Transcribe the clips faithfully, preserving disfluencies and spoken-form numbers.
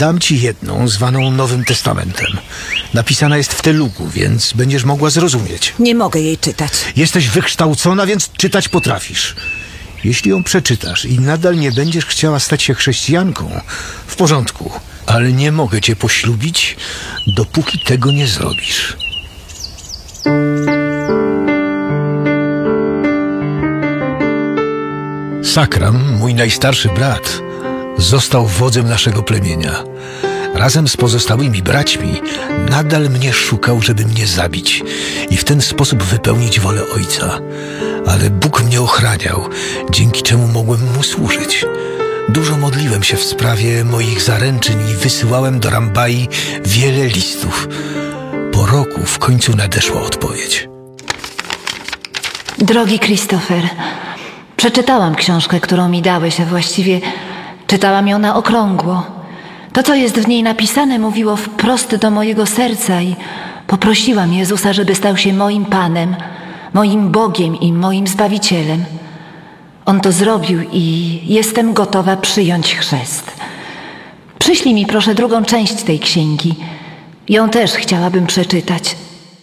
Dam ci jedną, zwaną Nowym Testamentem. Napisana jest w telugu, więc będziesz mogła zrozumieć. Nie mogę jej czytać. Jesteś wykształcona, więc czytać potrafisz. Jeśli ją przeczytasz i nadal nie będziesz chciała stać się chrześcijanką, w porządku, ale nie mogę cię poślubić, dopóki tego nie zrobisz. Sakram, mój najstarszy brat, został wodzem naszego plemienia. Razem z pozostałymi braćmi nadal mnie szukał, żeby mnie zabić i w ten sposób wypełnić wolę ojca. Ale Bóg mnie ochraniał, dzięki czemu mogłem mu służyć. Dużo modliłem się w sprawie moich zaręczyn i wysyłałem do Rambai wiele listów. Po roku w końcu nadeszła odpowiedź. Drogi Christopher, przeczytałam książkę, którą mi dałeś, a właściwie czytałam ją na okrągło. To, co jest w niej napisane, mówiło wprost do mojego serca i poprosiłam Jezusa, żeby stał się moim Panem, moim Bogiem i moim Zbawicielem. On to zrobił i jestem gotowa przyjąć chrzest. Przyślij mi proszę drugą część tej księgi. Ją też chciałabym przeczytać.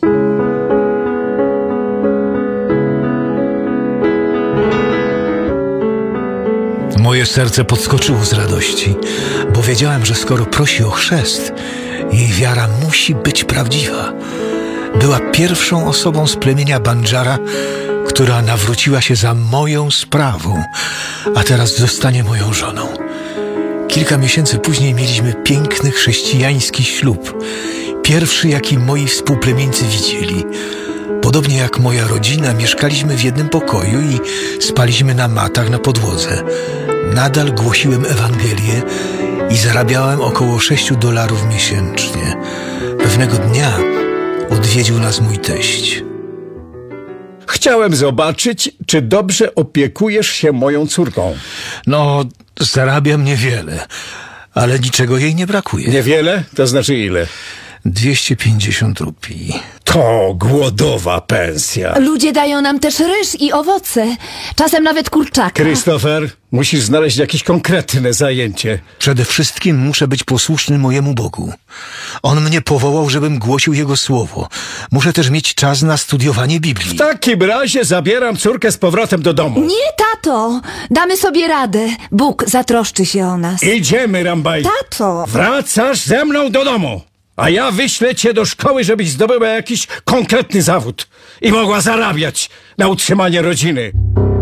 Moje serce podskoczyło z radości, bo wiedziałem, że skoro prosi o chrzest, jej wiara musi być prawdziwa. Była pierwszą osobą z plemienia Bandżara, która nawróciła się za moją sprawą, a teraz zostanie moją żoną. Kilka miesięcy później mieliśmy piękny chrześcijański ślub, pierwszy, jaki moi współplemieńcy widzieli. Podobnie jak moja rodzina, mieszkaliśmy w jednym pokoju i spaliśmy na matach na podłodze. Nadal głosiłem Ewangelię i zarabiałem około sześciu dolarów miesięcznie. Pewnego dnia odwiedził nas mój teść. Chciałem zobaczyć, czy dobrze opiekujesz się moją córką. No, zarabiam niewiele, ale niczego jej nie brakuje. Niewiele? To znaczy ile? dwieście pięćdziesiąt rupii. To głodowa pensja. Ludzie dają nam też ryż i owoce. Czasem nawet kurczaka. Christopher, musisz znaleźć jakieś konkretne zajęcie. Przede wszystkim muszę być posłuszny mojemu Bogu. On mnie powołał, żebym głosił Jego słowo. Muszę też mieć czas na studiowanie Biblii. W takim razie zabieram córkę z powrotem do domu. Nie, tato! Damy sobie radę. Bóg zatroszczy się o nas. Idziemy, Rambai. Tato! Wracasz ze mną do domu. A ja wyślę cię do szkoły, żebyś zdobyła jakiś konkretny zawód i mogła zarabiać na utrzymanie rodziny.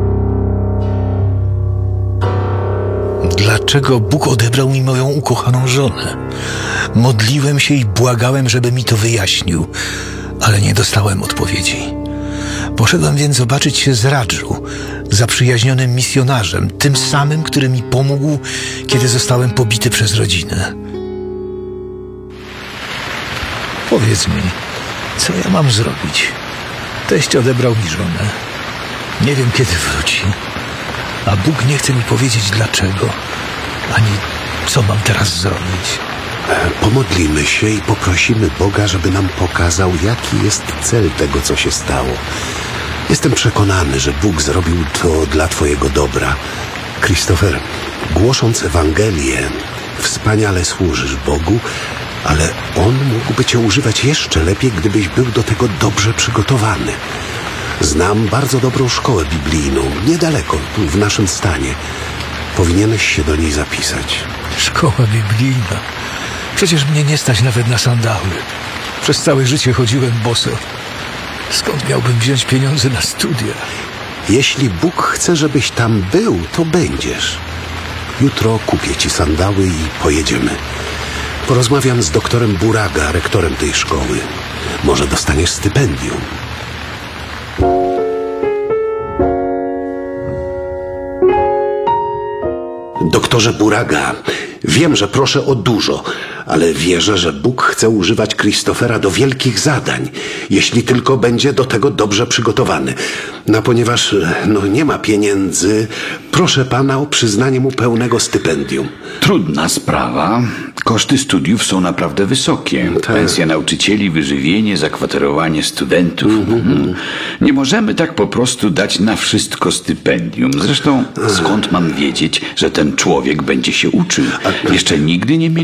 Dlaczego Bóg odebrał mi moją ukochaną żonę? Modliłem się i błagałem, żeby mi to wyjaśnił, ale nie dostałem odpowiedzi. Poszedłem więc zobaczyć się z Radżu, zaprzyjaźnionym misjonarzem, tym samym, który mi pomógł, kiedy zostałem pobity przez rodzinę. Powiedz mi, co ja mam zrobić? Teść odebrał mi żonę. Nie wiem, kiedy wróci. A Bóg nie chce mi powiedzieć dlaczego, ani co mam teraz zrobić. Pomodlimy się i poprosimy Boga, żeby nam pokazał, jaki jest cel tego, co się stało. Jestem przekonany, że Bóg zrobił to dla twojego dobra. Christopher, głosząc Ewangelię, wspaniale służysz Bogu, ale On mógłby cię używać jeszcze lepiej, gdybyś był do tego dobrze przygotowany. Znam bardzo dobrą szkołę biblijną, niedaleko, tu w naszym stanie. Powinieneś się do niej zapisać. Szkoła biblijna. Przecież mnie nie stać nawet na sandały. Przez całe życie chodziłem boso. Skąd miałbym wziąć pieniądze na studia? Jeśli Bóg chce, żebyś tam był, to będziesz. Jutro kupię ci sandały i pojedziemy. Porozmawiam z doktorem Buraga, rektorem tej szkoły. Może dostaniesz stypendium. Doktorze Buraga, wiem, że proszę o dużo, ale wierzę, że Bóg chce używać Christophera do wielkich zadań, jeśli tylko będzie do tego dobrze przygotowany. No ponieważ no, nie ma pieniędzy, proszę pana o przyznanie mu pełnego stypendium. Trudna sprawa. Koszty studiów są naprawdę wysokie. Tak. Pensja nauczycieli, wyżywienie, zakwaterowanie studentów. Mm-hmm. Nie możemy tak po prostu dać na wszystko stypendium. Zresztą skąd mam wiedzieć, że ten człowiek będzie się uczył? Jeszcze nigdy nie mieli